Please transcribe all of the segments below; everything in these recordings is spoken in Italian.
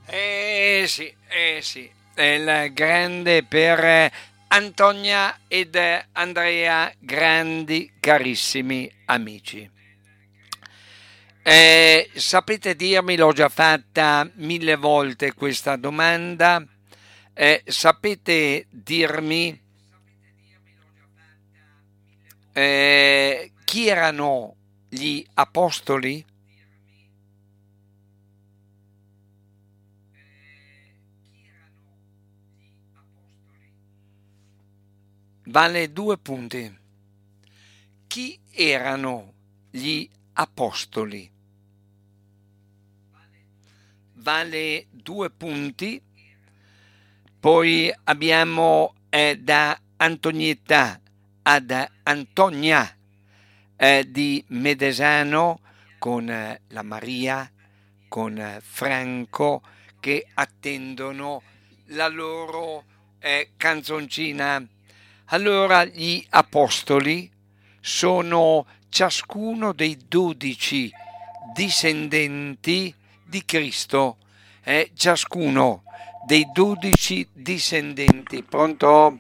Sì, sì, è il grande per Antonia ed Andrea, grandi carissimi amici. Sapete dirmi, l'ho già fatta mille volte questa domanda, sapete dirmi chi erano gli apostoli? Vale 2 punti. Chi erano gli apostoli? Vale 2 punti. Poi abbiamo da Antonietta ad Antonia di Medesano con la Maria, con Franco che attendono la loro canzoncina. Allora, gli apostoli sono ciascuno dei 12 discendenti di Cristo, ciascuno dei 12 discendenti. Pronto?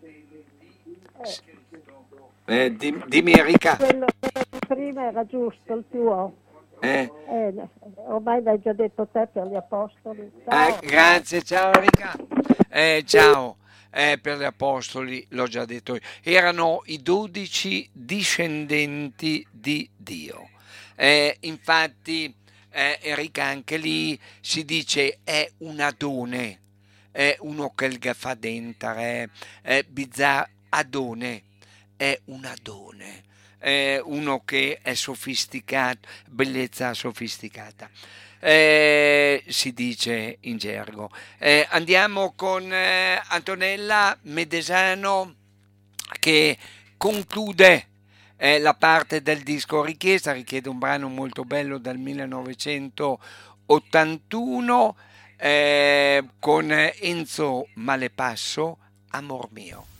Dimmi Enrica. Quello prima era giusto, il tuo. Eh, Eh, ormai l'hai già detto te per gli apostoli. Ciao, ciao. grazie, ciao Enrica. Ciao. Per gli apostoli, l'ho già detto io, erano i 12 discendenti di Dio. Infatti, Enrica, anche lì si dice è un Adone, è uno che fa dentare, è bizzarro, Adone, è un Adone, è uno che è sofisticato, bellezza sofisticata. Si dice in gergo. Andiamo con Antonella Medesano che conclude la parte del disco richiesta, richiede un brano molto bello dal 1981 con Enzo Malepasso, Amor mio.